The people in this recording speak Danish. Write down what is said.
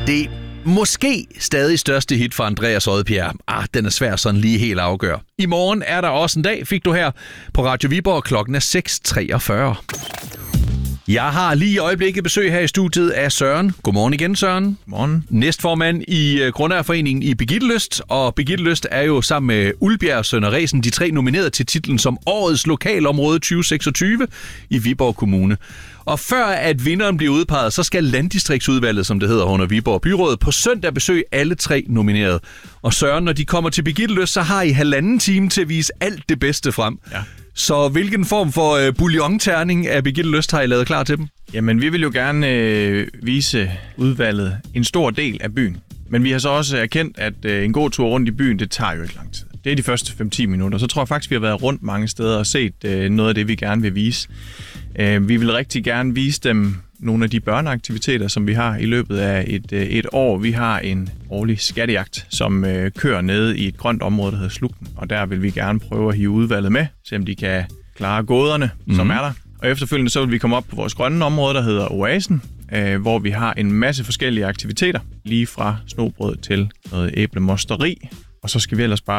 Det måske stadig største hit fra Andreas Odbjerg. Den er svær sådan lige helt at afgøre. I morgen er der også en dag, fik du her på Radio Viborg. Klokken er 6:43. Jeg har lige i øjeblikket besøg her i studiet af Søren. Godmorgen igen, Søren. Godmorgen. Næstformand i Grundejerforeningen i Birgittelyst. Og Birgittelyst er jo sammen med Ulbjerg og Sønder Resen de 3 nomineret til titlen som Årets Lokalområde 2026 i Viborg Kommune. Og før at vinderen bliver udpeget, så skal Landdistriktsudvalget, som det hedder under Viborg Byråd, på søndag besøge alle 3 nominerede. Og Søren, når de kommer til Birgittelyst, så har I 1,5 time til at vise alt det bedste frem. Ja. Så hvilken form for bouillon-terning af Birgittelyst har I lavet klar til dem? Jamen, vi vil jo gerne vise udvalget en stor del af byen. Men vi har så også erkendt, at en god tur rundt i byen, det tager jo ikke lang tid. Det er de første 5-10 minutter. Så tror jeg faktisk, vi har været rundt mange steder og set noget af det, vi gerne vil vise. Vi vil rigtig gerne vise dem nogle af de børneaktiviteter, som vi har i løbet af et år. Vi har en årlig skattejagt, som kører nede i et grønt område, der hedder Slugten. Og der vil vi gerne prøve at hive udvalget med, se om de kan klare gåderne, som er der. Og efterfølgende så vil vi komme op på vores grønne område, der hedder Oasen, hvor vi har en masse forskellige aktiviteter, lige fra snobrød til noget æblemosteri. Og så skal vi ellers bare